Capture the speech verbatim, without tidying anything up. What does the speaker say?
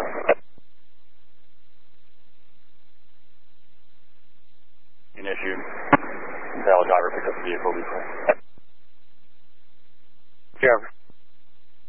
uh, an issue. Valid driver picked up the vehicle before. Yeah.